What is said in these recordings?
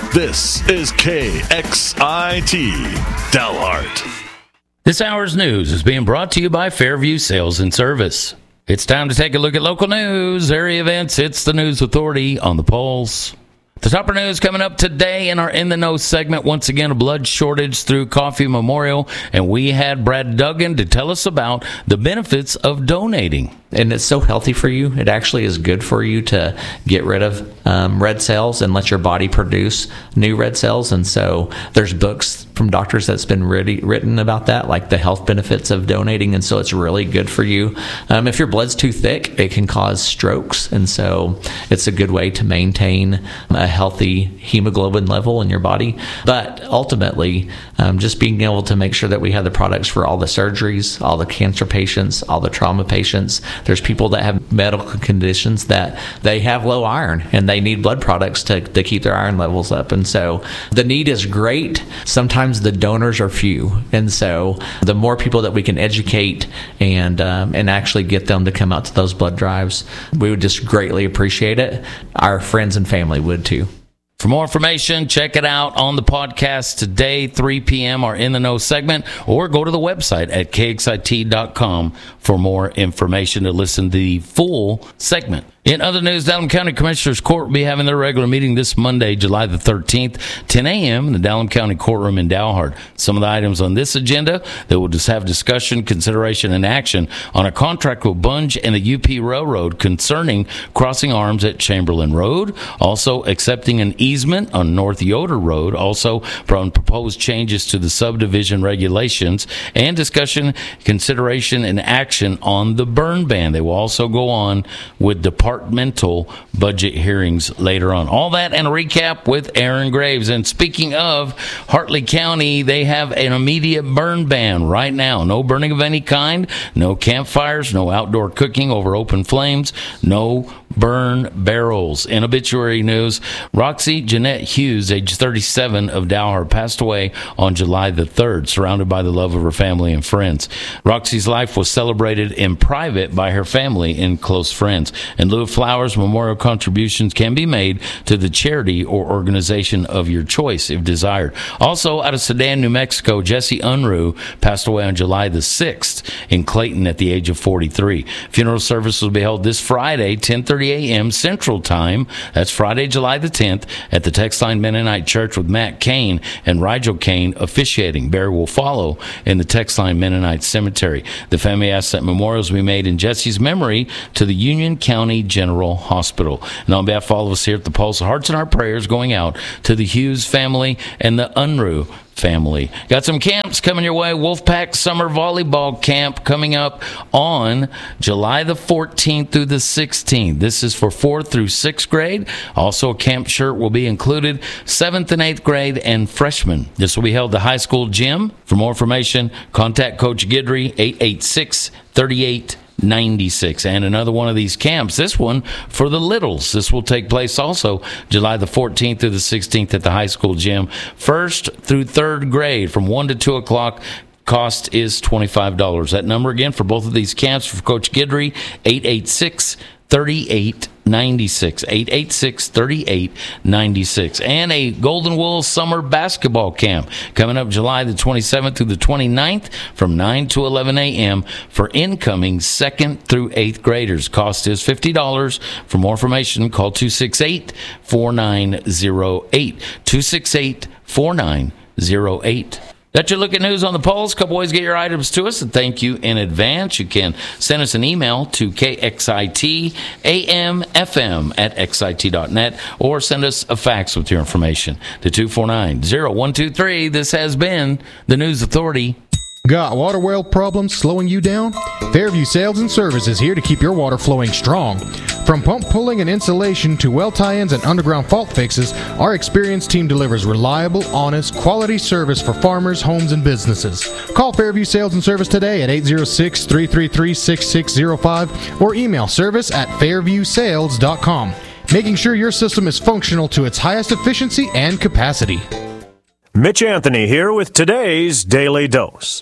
This is KXIT Dalhart. This hour's news is being brought to you by Fairview Sales and Service. It's time to take a look at local news, area events. It's the News Authority on the Pulse. The topper news coming up today in our In the Know segment. Once again, a blood shortage through Coffee Memorial, and we had Brad Duggan to tell us about the benefits of donating. And it's so healthy for you. It actually is good for you to get rid of red cells and let your body produce new red cells. And so there's books from doctors that's been written about that, like the health benefits of donating. And so it's really good for you. If your blood's too thick, it can cause strokes. And so it's a good way to maintain a healthy hemoglobin level in your body. But ultimately, just being able to make sure that we have the products for all the surgeries, all the cancer patients, all the trauma patients. There's people that have medical conditions that they have low iron and they need blood products to keep their iron levels up. And so the need is great. Sometimes the donors are few. And so the more people that we can educate and actually get them to come out to those blood drives, we would just greatly appreciate it. Our friends and family would too. For more information, check it out on the podcast today, 3 p.m., our In the Know segment, or go to the website at kxit.com for more information to listen to the full segment. In other news, Dallam County Commissioners Court will be having their regular meeting this Monday, July the 13th, 10 a.m. in the Dallam County Courtroom in Dalhart. Some of the items on this agenda that will just have discussion, consideration, and action on a contract with Bunge and the UP Railroad concerning crossing arms at Chamberlain Road, also accepting an easement on North Yoder Road, also from proposed changes to the subdivision regulations, and discussion, consideration, and action on the burn ban. They will also go on with departmental budget hearings later on. All that and a recap with Aaron Graves. And speaking of Hartley County, they have an immediate burn ban right now. No burning of any kind, no campfires, no outdoor cooking over open flames, no burn barrels. In obituary news, Roxy Jeanette Hughes, age 37, of Dalhart, passed away on July the 3rd, surrounded by the love of her family and friends. Roxy's life was celebrated in private by her family and close friends. In lieu of flowers, memorial contributions can be made to the charity or organization of your choice if desired. Also, out of Sedan, New Mexico, Jesse Unruh passed away on July the 6th in Clayton at the age of 43. Funeral service will be held this Friday, 10:30 a.m. Central Time. That's Friday, July the 10th, at the Textline Mennonite Church with Matt Kane and Rigel Kane officiating. Burial will follow in the Textline Mennonite Cemetery. The family asks that memorials be made in Jesse's memory to the Union County General Hospital. And on behalf of all of us here at the Pulse, hearts and our prayers going out to the Hughes family and the Unruh family. Got some camps coming your way. Wolfpack Summer Volleyball Camp coming up on July the 14th through the 16th. This is for 4th through 6th grade. Also, a camp shirt will be included, 7th and 8th grade and freshmen. This will be held at the high school gym. For more information, contact Coach Guidry, 886-3896. And another one of these camps, this one for the littles. This will take place also July the 14th through the 16th at the high school gym. 1st through 3rd grade from 1 to 2 o'clock. Cost is $25. That number again for both of these camps for Coach Guidry, 886-3896. 886-3896. And a Golden Wool Summer Basketball Camp coming up July the 27th through the 29th from 9 to 11 a.m. for incoming 2nd through 8th graders. Cost is $50. For more information, call 268-4908. 268-4908. That's your look at news on the Pulse. Couple ways to get your items to us, and thank you in advance. You can send us an email to kxitamfm@xit.net or send us a fax with your information to 249-0123. This has been the News Authority. Got water well problems slowing you down? Fairview Sales and Service is here to keep your water flowing strong. From pump pulling and installation to well tie-ins and underground fault fixes, our experienced team delivers reliable, honest, quality service for farmers, homes, and businesses. Call Fairview Sales and Service today at 806-333-6605 or email service@fairviewsales.com, making sure your system is functional to its highest efficiency and capacity. Mitch Anthony here with today's Daily Dose.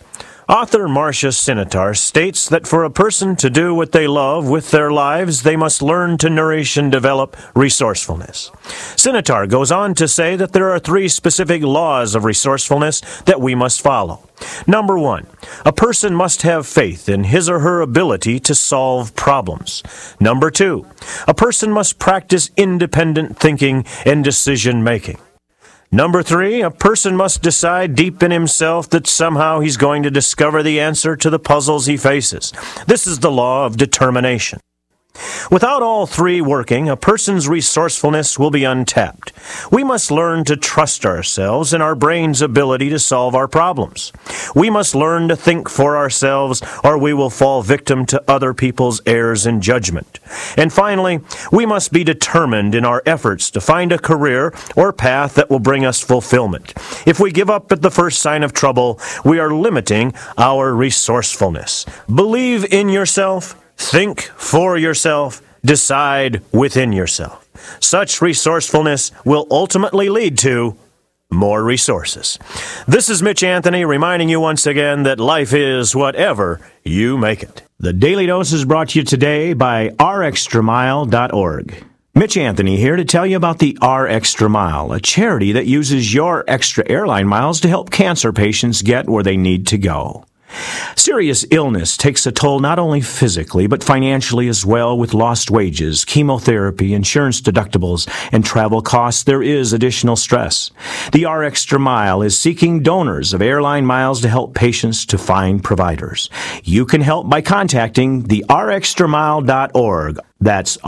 Author Marcia Sinitar states that for a person to do what they love with their lives, they must learn to nourish and develop resourcefulness. Sinitar goes on to say that there are 3 specific laws of resourcefulness that we must follow. Number 1, a person must have faith in his or her ability to solve problems. Number 2, a person must practice independent thinking and decision making. Number 3, a person must decide deep in himself that somehow he's going to discover the answer to the puzzles he faces. This is the law of determination. Without all 3 working, a person's resourcefulness will be untapped. We must learn to trust ourselves and our brain's ability to solve our problems. We must learn to think for ourselves, or we will fall victim to other people's errors in judgment. And finally, we must be determined in our efforts to find a career or path that will bring us fulfillment. If we give up at the first sign of trouble, we are limiting our resourcefulness. Believe in yourself. Think for yourself, decide within yourself. Such resourcefulness will ultimately lead to more resources. This is Mitch Anthony reminding you once again that life is whatever you make it. The Daily Dose is brought to you today by rextramile.org. Mitch Anthony here to tell you about the R Extra Mile, a charity that uses your extra airline miles to help cancer patients get where they need to go. Serious illness takes a toll not only physically, but financially as well. With lost wages, chemotherapy, insurance deductibles, and travel costs, there is additional stress. The R Extra Mile is seeking donors of airline miles to help patients to find providers. You can help by contacting the rxtramile.org. That's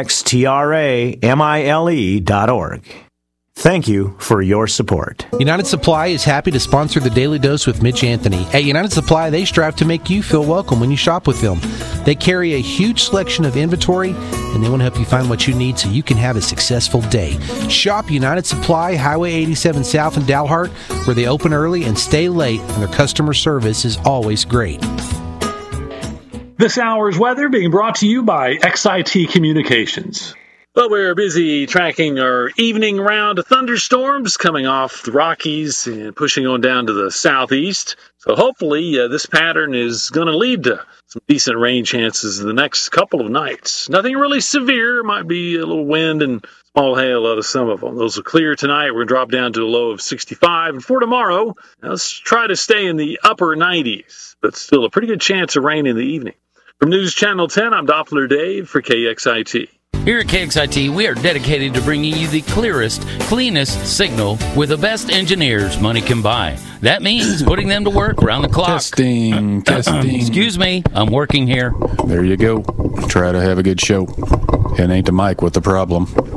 rxtramile.org. Thank you for your support. United Supply is happy to sponsor the Daily Dose with Mitch Anthony. At United Supply, they strive to make you feel welcome when you shop with them. They carry a huge selection of inventory, and they want to help you find what you need so you can have a successful day. Shop United Supply, Highway 87 South in Dalhart, where they open early and stay late, and their customer service is always great. This hour's weather being brought to you by XIT Communications. Well, we're busy tracking our evening round of thunderstorms coming off the Rockies and pushing on down to the southeast. So hopefully this pattern is going to lead to some decent rain chances in the next couple of nights. Nothing really severe. Might be a little wind and small hail out of some of them. Those will clear tonight. We're going to drop down to a low of 65. And for tomorrow, let's try to stay in the upper 90s, but still a pretty good chance of rain in the evening. From News Channel 10, I'm Doppler Dave for KXIT. Here at KXIT, we are dedicated to bringing you the clearest, cleanest signal with the best engineers money can buy. That means putting them to work around the clock. Testing. Excuse me, I'm working here. There you go. Try to have a good show. It ain't the mic with the problem.